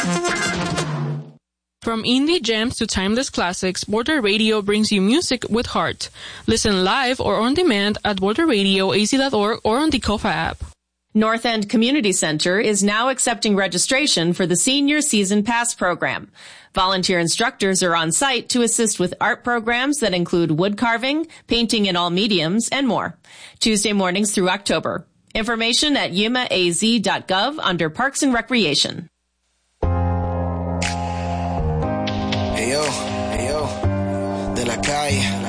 From indie gems to timeless classics, Border Radio brings you music with heart. Listen live or on demand at borderradioaz.org or on the Kofa app. North End Community Center is now accepting registration for the Senior Season Pass program. Volunteer instructors are on site to assist with art programs that include wood carving, painting in all mediums, and more. Tuesday mornings through October. Information at yumaaz.gov under Parks and Recreation. Hey yo, de la calle.